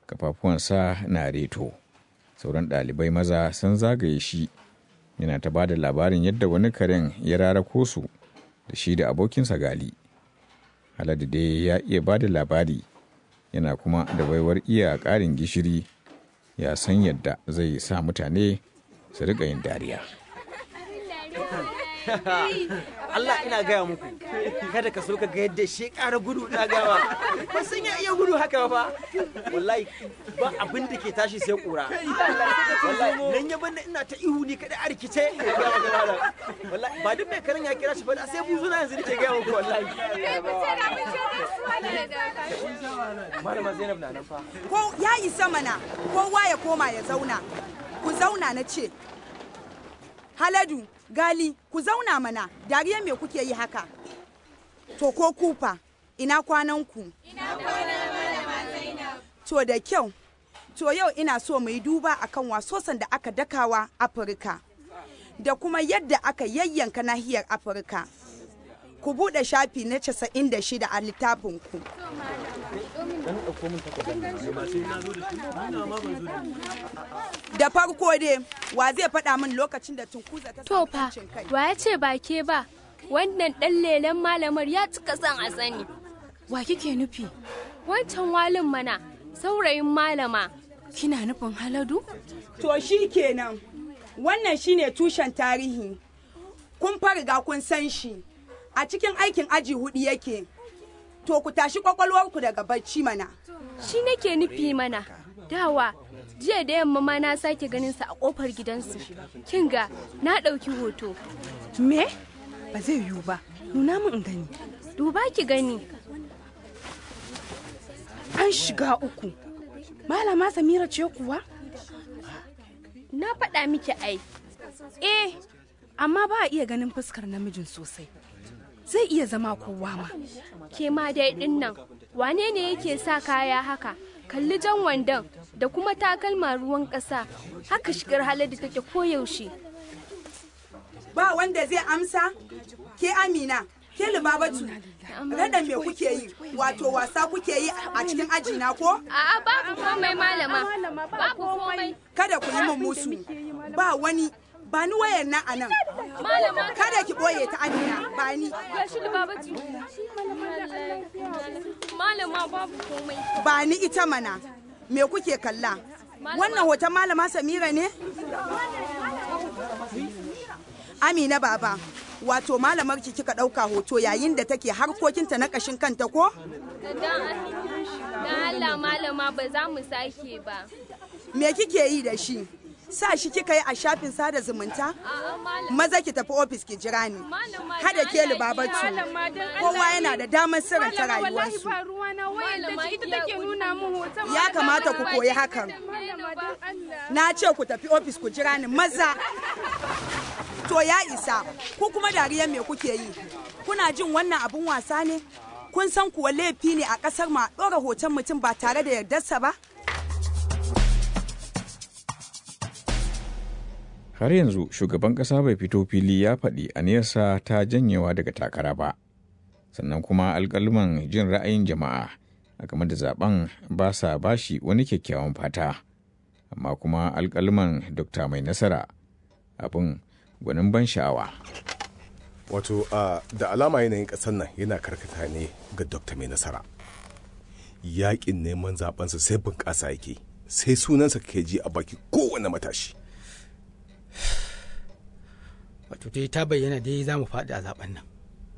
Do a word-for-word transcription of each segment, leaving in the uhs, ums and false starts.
kafafuwansa na reto. Sauran ɗalibai maza sun zagaye shi, yana ta ba da labarin yadda wani karen ya rarako su da shi da abokinsa Gali. Haladu dai ya iya ba da labari, yana kuma da baiwar iya ƙarin gishiri, ya san yadda zai sa mutane su riƙa yin dariya. Allah ina gaya muku, kada ka so ka ga yadda shi ƙara gudu na gaba. Ba sun ya iya gudu haka ba. Wallahi ba abin da ke tashi sai ƙura. Wallahi nan ya banda ina ta ihu ni kada a rikice. Wallahi ba duk mai karin ya kira shi ba sai buzuna yanzu nake gaya muku wallahi. Malama Zainab na nan fa. Ko ya isa mana, kowa ya koma ya zauna. Ku zauna na ce. Haladu, Gali, ku zauna mana, dariya me kuke yi haka? To ko kufa, ina kwananku? Ina kwanan malama Zainab. To da kyau, to yau ina so mu yi duba akan wasosan da aka dakawa Afirka, da kuma yadda aka yayyanka nahiyar Afirka. Ku buɗe shafi na casa'in da shida a littafinku. Da farko dai, wa zai faɗa min lokacin da tunkuza ta samu yancin kai? Wa ya ce ba ke ba? Wannan ɗan lelen malamar ya cika son a sani. Wa kike nufi? Wancan walin mana, saurayin malama. Kina nufin Haladu? To shi kenan, wannan shine tushen tarihi. Kun fariga kun san shi, a cikin aikin aji hudu yake. To ku tashi kwakwalwarku daga bacci mana. Shi nake nufi mana, dawa. Jiya da yamma ma na sake ganin sa a kofar gidansu. Kinga, na ɗauki hoto. Me? Ba zai yiwu ba. Nuna min in gani. Duba ki gani. An shiga uku. Malama Samira ce kuwa? Na faɗa miki ai. Eh, amma ba a iya ganin fuskar namijin sosai. Zai iya zama kowa ma. Ke ma dai ɗin nan, wane ne yake sa kaya haka? Kalli jan wandon da kuma takalma ruwan ƙasa, haka shigar Haladu take koyaushe. Ba wanda zai amsa? Ke Amina, ke Lubabatu, rada me kuke yi? Wato wasa kuke yi a cikin aji na ko? A'a babu komai malama, babu komai. Kada ku yi min musu, ba wani, ba ni wayar na anan. Kada ki boye ta Amina, ba ni. Gashi Lubabatu. Malama babu komai. Ba ni ita mana. Me kuke kalla? Wannan hoton malama Samira ne? Amina baba, wato malamar ki kika ɗauka hoto yayin da take harkokinta na ƙashin kanta ko? Dan Allah malama ba za mu sake ba. Me kike yi da shi? Sa shi kika yi a shafin sada zumunta? Maza ki tafi ofis ki jira ni. Hada ke Lubabatu. Kowa yana da damar sirranta rayuwarsu. Ya kamata ku koyi hakan. Na ce ku tafi ofis ku jira ni maza. To ya isa, ku kuma dariyar me kuke yi? Kuna jin wannan abun wasa ne? Kun san kuwa laifi ne a ƙasar ma ɗora hoton mutum ba tare da yardarsa ba? Har yanzu shugaban ƙasa bai fito fili ya faɗi aniyarsa ta janyewa daga takara ba, sannan kuma alƙalman jin ra'ayin jama'a a game da zaben ba sa bashi wani kyakkyawan fata, amma kuma alƙalman Dokta Mai Nasara abin gwanin ban sha'awa. Wato uh, da alama yanayin ƙasar nan yana karkata ne ga Dokta Mai Nasara. Yaƙin neman zabensa sai bunƙasa yake, sai sunansa ke ji a baki kowane matashi. Wato dai ta bayyana dai za mu faɗi a zaben nan.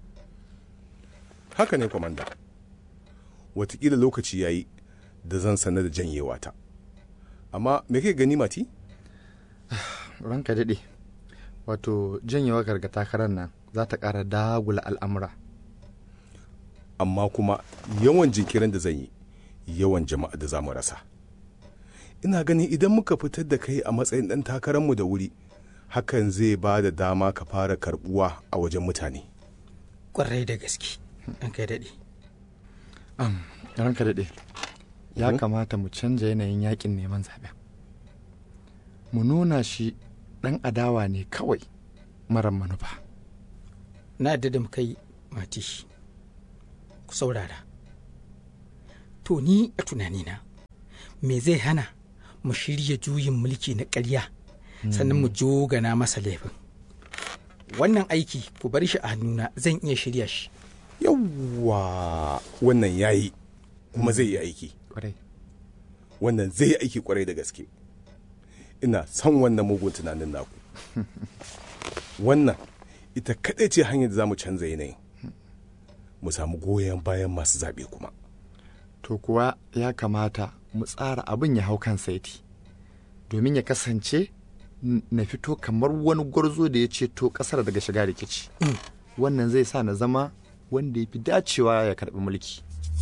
Haka ne kwamanda, watakila lokaci ya yi da zan sanar da janyewa ta. Amma me kai gani Mati? Ranka daɗe, wato janyewa garga takarar nan za ta ƙara dagula al'amura. Amma kuma yawan jinkirin da zan yi, yawan jama'a da za mu rasa. Ina ganin idan muka fitar da kai a matsayin ɗan takararmu da wuri, hakan zai ba da dama ka fara karbuwa a wajen mutane. Ƙwarai da gaske, ɗan kai daɗe. Am, ranka daɗe, ya kamata mu canja yanayin yakin neman zaɓen. Mu nuna shi ɗan adawa ne kawai marar manufa. Na yadda da muka yi Mati, ku saurara. To ni a tunanina, me zai hana mu shirya juyin mulki na ƙarya sannan mu jogana masa laifin. Wannan aiki ku bar shi a hannuna, zan iya shirya shi. Yawwa, wannan yayi kuma zai yi aiki. Wannan zai yi aiki kwarai da gaske. Ina son wannan mugun tunanin naku. Wannan ita kaɗai ce hanyar da za mu canza yanayin. Mu samu goyon bayan masu zaɓe kuma. To kuwa ya kamata mu tsara abin ya hau kan saiti, domin ya kasance na fito kamar wani gwarzo da ya ceto ƙasar daga shiga rikici. Wannan zai sa na zama wanda ya fi dacewa ya karɓi mulki.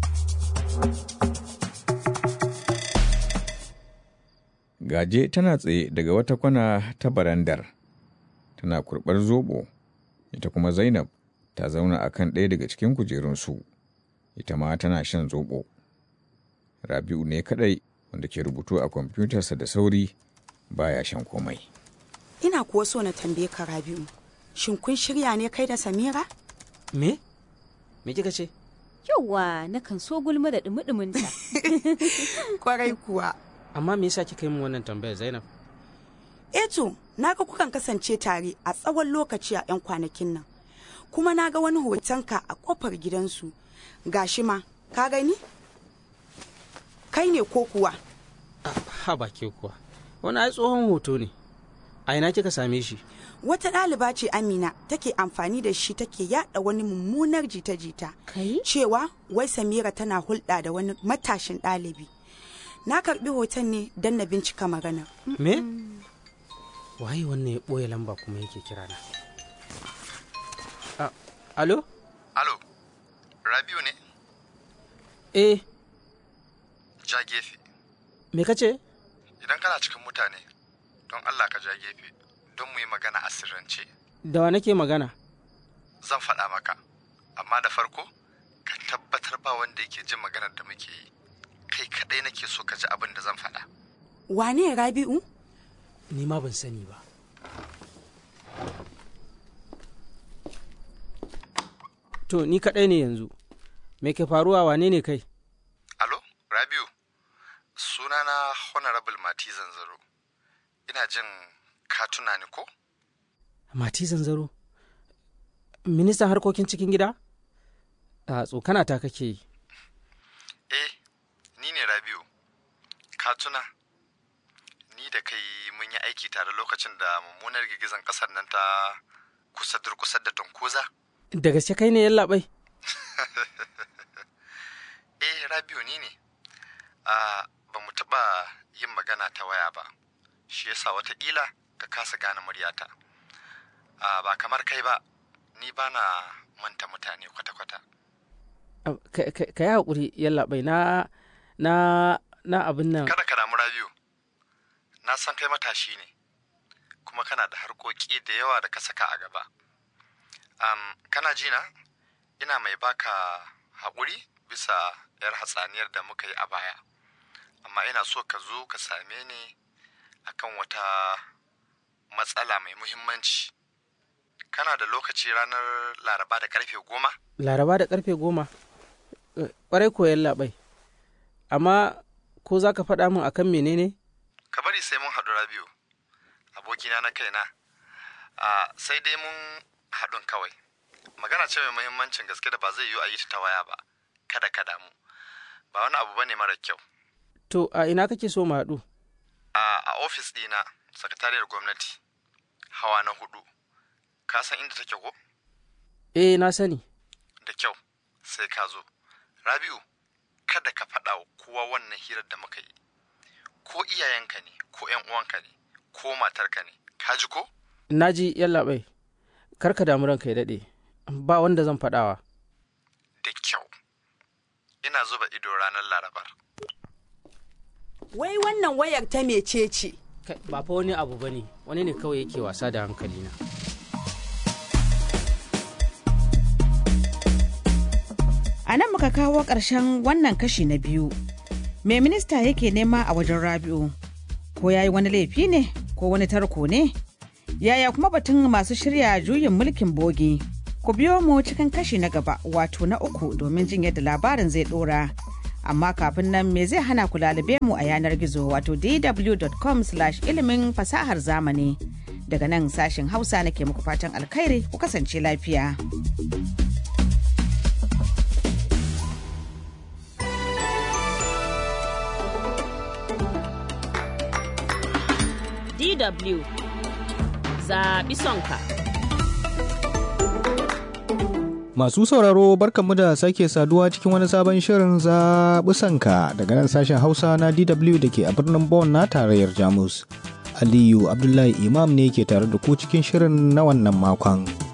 Gaje tana tsaye daga wata kwana ta barandar, tana kurɓar zobo, ita kuma Zainab ta zauna a kan ɗaya daga cikin kujerunsu, ita ma tana shan zobo. Rabi'u ne kaɗai wanda ke rubutu a kwamfutarsa da sauri, baya shan komai. Ina kuwa so na tambaye ka Rabi'u, shin kun shirya ne kai da Samira? Me? Me kika ce? Yawwa, na kan so gulma da dumi-duminta. Kwarai kuwa. Amma me yasa kika yi min wannan tambayar Zainab? Eto, naga kukan kasance tare a tsawon lokaci a 'yan kwanakin nan. Kuma naga wani hotonka a kofar gidansu. Gashi ma, ka gani? Kai ne ko kuwa? Ha ba ke kuwa. Wani ai tsohon hoto ne. A ina kika same shi? Wata ɗaliba ce Amina take amfani da shi take yada wani mummunar jita-jita. Kai? Cewa wai Samira tana hulɗa da wani matashin ɗalibi. Na karɓi hoton ne don na bincika magana. Me? Waye wannan ya ɓoye lamba kuma yake kira na? Ah, alo? Alo, Rabiu ne? Eh. Ja gefe. Me kace? Idan kana cikin mutane, don Allah ka ja gefe, don mu yi magana a sirrance. Da wa nake magana? Zan faɗa maka, amma da farko, ka tabbatar ba wanda yake jin maganar da muke yi. Kai kaɗai nake so ka ji abin da zan faɗa. Wane Rabi'u? Ni ma ban sani ba. To, ni kaɗai ne yanzu. Me ke faruwa, wane ne kai? Alo, Rabiu, sunana Honorable Mati Zanzaro. Ina jin ka tuna ni ko? Mati Zanzaro? Ministan harkokin cikin gida? A tsokana ta kake yi. Eh, ni ne Rabiu. Ka tuna? Ni da kai mun yi aiki tare lokacin da mummunar girgizan ƙasar nan ta kusa durkusar da Tonkoza? Da gaske kai ne yallaɓai? Eh, Rabiu ni ne. Uh, ba mu taɓa yin magana ta waya ba. Shi yasa wataƙila ka kasa gane muryata. Uh, ba kamar kai ba, ni ba na manta mutane kwata-kwata. Ka yi haƙuri yallaɓai na na na abin nan. Kada ka damu Rabiu. Na san kai matashi ne, kuma kana da harkoki da yawa da ka saka a gaba. Um, kana ji na? Ina mai baka haƙuri bisa yar hatsaniyar da muka yi a baya. Amma ina so ka zo ka same ni akan wata matsala mai muhimmanci. Kana da lokaci ranar Laraba da karfe goma? Laraba da karfe goma? Ƙwarai ko yallaɓai. Amma ko za ka faɗa min akan menene? Ka bari sai mun haɗu Rabiu, abokina na kaina. Uh, sai dai mun haɗun kawai. Magana ce mai muhimmancin gaske da ba zai yiwu a yi ta waya ba. Kada ka damu. Ba wani abu bane mara kyau. To, a ina kake so mu haɗu? A a ofis ɗina, sakatariyar gwamnati. Hawa na hudu. Ka san inda take ko? Eh, na sani. Da kyau, sai ka zo. Rabiu, kada ka faɗa wa kowa wannan hirar da muka yi. Ko iyayenka ne, ko ƴan uwanka ne, ko matarka ne. Ka ji ko? Na ji yallaɓai. Kar ka damu ranka ya daɗe. Ba wanda zan faɗawa. Da kyau. Ina zuba ido ranar Larabar. Wai wannan wayar ta mece ce? Ba fa wani abu bane, wani ne kawai yake wasa da hankalina. A nan muka kawo ƙarshen wannan kashi na biyu. Me minista yake nema a wajen Rabi'u? Ko ya yi wani laifi ne? Ko wani tarko ne? Yaya kuma batun masu shirya juyin mulkin bogi? Ku biyo mu cikin kashi na gaba, wato na uku, domin jin yadda labarin zai ɗora. Amma kafin nan me zai hana ku lalube mu a yanar gizo wato d w dot com slash ilimin fasahar zamani. Daga nan sashen Hausa nake muku fatan alkhairi, ku kasance lafiya. D W zaɓi sonka. Masu sauraro barkanmu da sake saduwa cikin wani sabon shirin zaɓi sanka daga nan sashen Hausa na D W da ke a birnin Bonn na tarayyar Jamus. Aliyu Abdullahi Imam ne ke tare da ku cikin shirin na wannan makon.